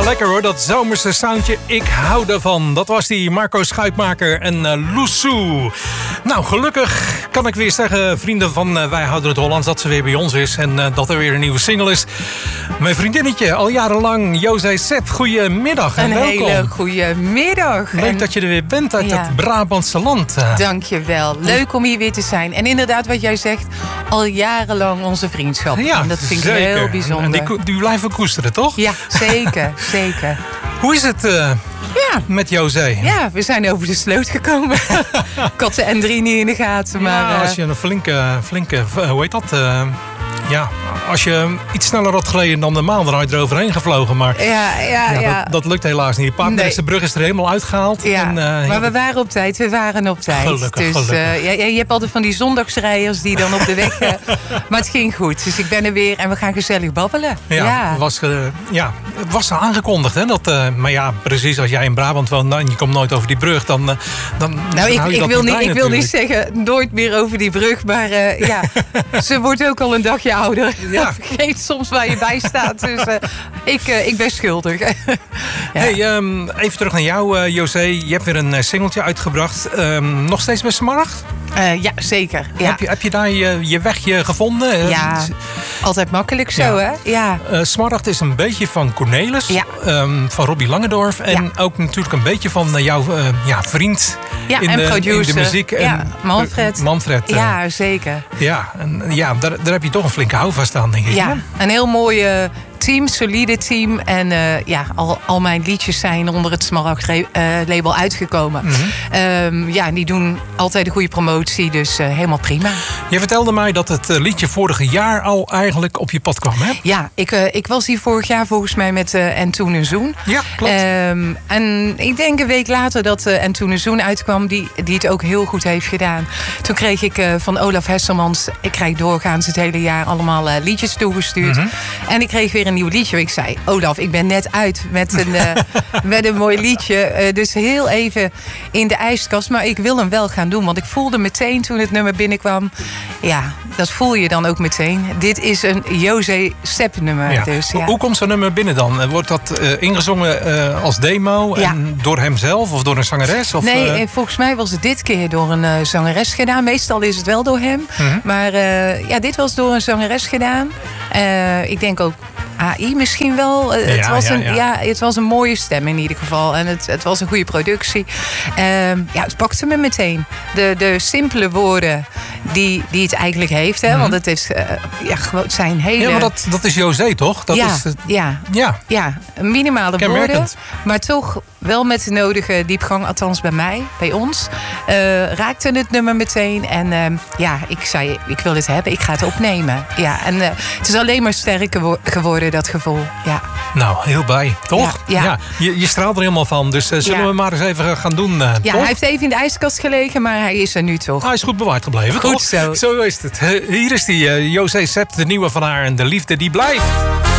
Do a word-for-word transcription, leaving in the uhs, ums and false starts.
lekker hoor, dat zomerse soundje. Ik hou ervan. Dat was die Marco Schuitmaker en uh, Loesou. Nou, gelukkig kan ik weer zeggen, vrienden van uh, Wij Houden het Hollands, dat ze weer bij ons is. En uh, dat er weer een nieuwe single is. Mijn vriendinnetje, al jarenlang, José Sepp. Goedemiddag en een welkom. Een hele goede middag. Leuk en... dat je er weer bent uit ja. het Brabantse land. Uh. Dank je wel. Leuk om hier weer te zijn. En inderdaad, wat jij zegt, al jarenlang onze vriendschap. Ja, en dat vind ik zeker. heel bijzonder. En die, die blijven koesteren, toch? Ja, zeker. zeker. Hoe is het uh, ja. met José? Ja, we zijn over de sloot gekomen. Ik had de N drie niet in de gaten. Maar, ja, als je een flinke, flinke hoe heet dat? Uh, ja, als je iets sneller had geleden dan de maand, dan had je er overheen gevlogen. Maar ja, ja, ja, ja. Dat, dat lukt helaas niet. Paardrijkse nee. brug is er helemaal uitgehaald. Ja, en, uh, maar we waren op tijd. We waren op tijd. Gelukkig, dus gelukkig. Uh, ja, je hebt altijd van die zondagsrijders die dan op de weg... Uh, maar het ging goed. Dus ik ben er weer en we gaan gezellig babbelen. Ja, ja. Het, was, uh, ja het was aangekondigd. Hè, dat, uh, maar ja, precies als jij in Brabant woont en je komt nooit over die brug, dan, uh, dan nou, ik, hou je ik dat wil niet niet, bij, ik wil niet zeggen nooit meer over die brug. Maar uh, ja, ze wordt ook al een dagje ouder. Ja. Vergeet soms waar je bij staat. Dus uh, ik, uh, ik ben schuldig. ja. Hey, um, even terug naar jou, uh, José. Je hebt weer een singeltje uitgebracht. Um, nog steeds bij Smaragd? Uh, ja, zeker. Ja. Heb, je, heb je daar je, je wegje gevonden? Ja, altijd makkelijk zo, ja. hè? Ja. Uh, Smaragd is een beetje van Cornelis, ja. um, van Robbie Langendorf. En ja. ook natuurlijk een beetje van uh, jouw uh, ja, vriend ja, in, en de, producer. in de muziek. Ja, en, Manfred. Uh, Manfred uh, ja, zeker. Ja, en, ja daar, daar heb je toch een flinke houvast aan, denk ik. Ja, een heel mooie team, solide team. En uh, ja, al, al mijn liedjes zijn onder het Smaragd uh, label uitgekomen. Mm-hmm. Um, ja, die doen altijd een goede promotie, dus uh, helemaal prima. Je vertelde mij dat het liedje vorige jaar al eigenlijk op je pad kwam, hè? Ja, ik, uh, ik was hier vorig jaar volgens mij met uh, En Toen een Zoen. Ja, klopt. Um, en ik denk een week later dat uh, En Toen een Zoen uitkwam, die, die het ook heel goed heeft gedaan. Toen kreeg ik uh, van Olaf Hesselmans, ik krijg doorgaans het hele jaar allemaal uh, liedjes toegestuurd. Mm-hmm. En ik kreeg weer een nieuw liedje. Ik zei, Olaf, ik ben net uit met een, uh, met een mooi liedje. Uh, dus heel even in de ijskast. Maar ik wil hem wel gaan doen. Want ik voelde meteen toen het nummer binnenkwam. Ja, dat voel je dan ook meteen. Dit is een José Sepp nummer. Ja. Dus, ja. Hoe komt zo'n nummer binnen dan? Wordt dat uh, ingezongen uh, als demo? Ja. En door hemzelf of door een zangeres? Of, nee, uh... volgens mij was het dit keer door een uh, zangeres gedaan. Meestal is het wel door hem. Mm-hmm. Maar uh, ja, dit was door een zangeres gedaan. Uh, ik denk ook A I misschien wel. Ja, het, was een, ja, ja. Ja, het was een mooie stem in ieder geval. En het, het was een goede productie. Um, ja, het pakte me meteen. De, de simpele woorden die, die het eigenlijk heeft. Hè? Mm-hmm. Want het is uh, ja, gewoon zijn hele... Ja, maar dat, dat is José, toch? Dat ja, is het... ja, ja. ja, minimale woorden. Maar toch wel met de nodige diepgang. Althans bij mij, bij ons. Uh, raakte het nummer meteen. En uh, ja, ik zei, ik wil dit hebben. Ik ga het opnemen. Ja, en uh, het is alleen maar sterker wo- geworden, dat gevoel. Ja. Nou, heel blij, toch? Ja, ja. ja je, je straalt er helemaal van. Dus uh, zullen ja. we maar eens even gaan doen, uh, Ja, toch? hij heeft even in de ijskast gelegen, maar hij is er nu toch. Hij is goed bewaard gebleven, goed toch? zo. Zo is het. Uh, hier is die uh, José Sepp, de nieuwe van haar en de liefde die blijft.